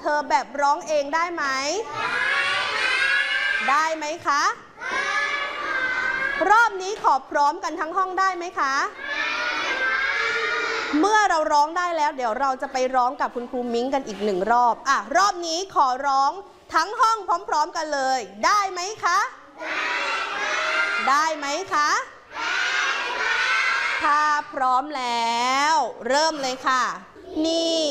เธอแบบร้องเองได้ไหมได้ไหมคะรอบนี้ขอพร้อมกันทั้งห้องได้ไหมคะเมื่อเราร้องได้แล้วเดี๋ยวเราจะไปร้องกับคุณครูมิ้งกันอีก1 รอบรอบนี้ขอร้องทั้งห้องพร้อมๆกันเลยได้ไหมคะได้ไหมคะถ้าพร้อมแล้วเริ่มเลยค่ะนี่